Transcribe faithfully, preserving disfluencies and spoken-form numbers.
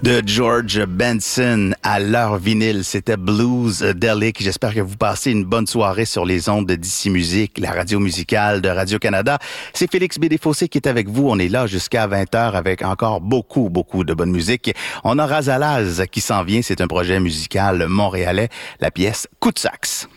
De George Benson à l'heure vinyle, c'était Bluesdelic. J'espère que vous passez une bonne soirée sur les ondes de D C Musique, la radio musicale de Radio-Canada. C'est Félix Bédéfossé qui est avec vous. On est là jusqu'à vingt heures avec encore beaucoup, beaucoup de bonne musique. On a Razalaz qui s'en vient. C'est un projet musical montréalais. La pièce Coup de sax.